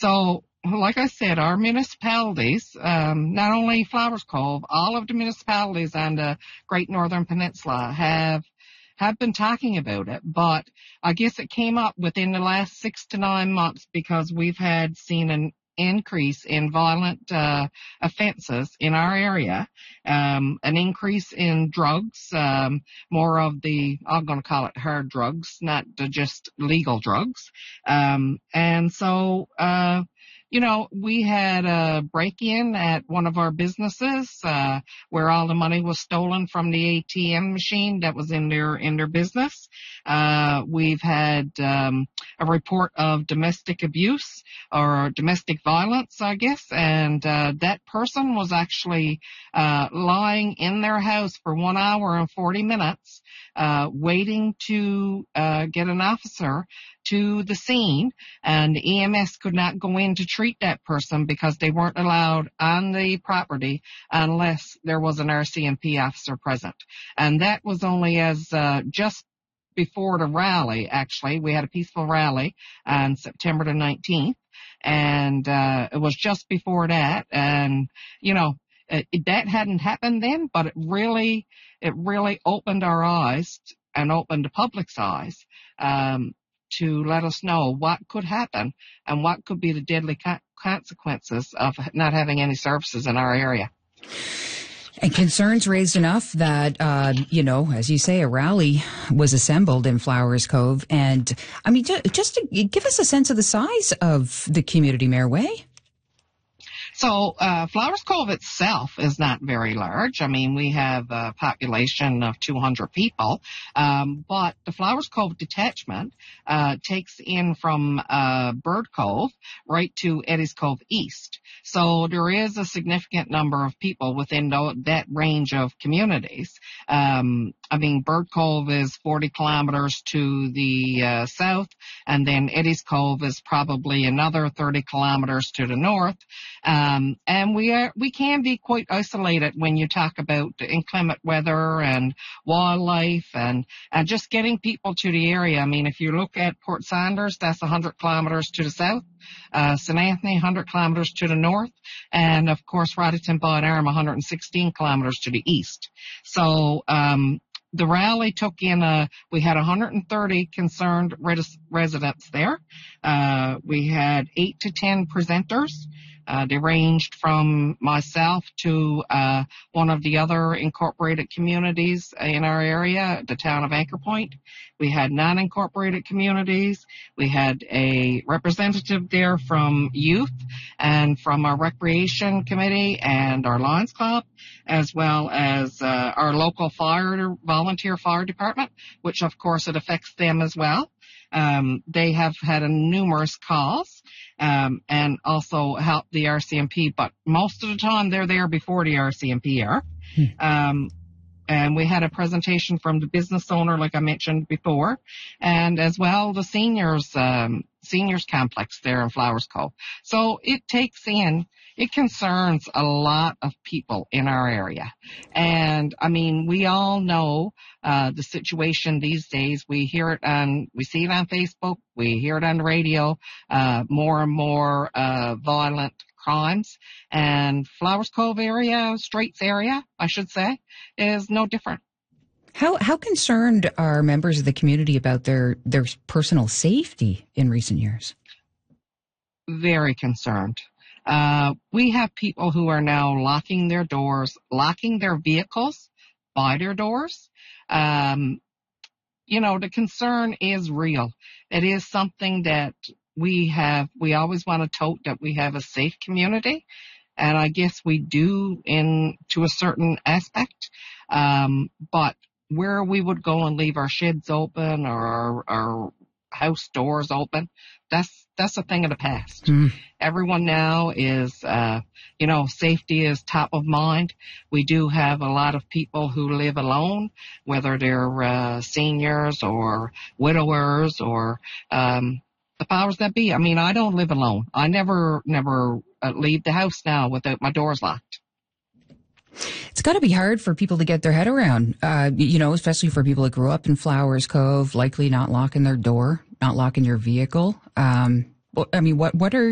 So, like I said, our municipalities, not only Flowers Cove, all of the municipalities on the Great Northern Peninsula have been talking about it, but I guess it came up within the last 6 to 9 months because we've seen an increase in violent offenses in our area, an increase in drugs, more of the, I'm going to call it hard drugs, not just legal drugs. And so, we had a break-in at one of our businesses where all the money was stolen from the ATM machine that was in their business. We've had a report of domestic abuse or domestic violence, I guess, and that person was actually lying in their house for 1 hour and 40 minutes waiting to get an officer to the scene, and the EMS could not go in to treat that person because they weren't allowed on the property unless there was an RCMP officer present. And that was only as just before the rally, actually. We had a peaceful rally on September the 19th, and it was just before that. And, that hadn't happened then, but it really opened our eyes and opened the public's eyes to let us know what could happen and what could be the deadly consequences of not having any services in our area. And concerns raised enough that, as you say, a rally was assembled in Flowers Cove. And, I mean, just to give us a sense of the size of the community, Mayor Way. So, Flowers Cove itself is not very large. I mean, we have a population of 200 people, but the Flowers Cove detachment takes in from Bird Cove right to Eddies Cove East. So there is a significant number of people within that range of communities. Bird Cove is 40 kilometers to the south, and then Eddies Cove is probably another 30 kilometers to the north. And we can be quite isolated when you talk about inclement weather and wildlife and just getting people to the area. I mean, if you look at Port Saunders, that's 100 kilometers to the south. St. Anthony, 100 kilometers to the north. And of course, Rodditon Boyd Arm, 116 kilometers to the east. So, the rally took in we had 130 concerned residents there. We had 8 to 10 presenters. They ranged from myself to one of the other incorporated communities in our area, the town of Anchor Point. We had non-incorporated communities. We had a representative there from youth and from our recreation committee and our Lions Club, as well as our local volunteer fire department, which of course it affects them as well. They have had numerous calls and also help the RCMP, but most of the time they're there before the RCMP are. And we had a presentation from the business owner, like I mentioned before, and as well the seniors complex there in Flowers Cove. So it concerns a lot of people in our area. And I mean, we all know the situation these days. We see it on Facebook, we hear it on the radio, more and more violent crimes. And Flowers Cove area, Straits area, I should say, is no different. How concerned are members of the community about their personal safety in recent years? Very concerned. We have people who are now locking their doors, locking their vehicles by their doors. The concern is real. It is something that we always want to tote that we have a safe community. And I guess we do to a certain aspect. But where we would go and leave our sheds open or our house doors open, that's a thing of the past. Everyone now is, safety is top of mind. We do have a lot of people who live alone, whether they're seniors or widowers or the powers that be. I mean, I don't live alone. I never leave the house now without my doors locked. It's got to be hard for people to get their head around, especially for people that grew up in Flowers Cove, likely not locking their door, not locking your vehicle. What are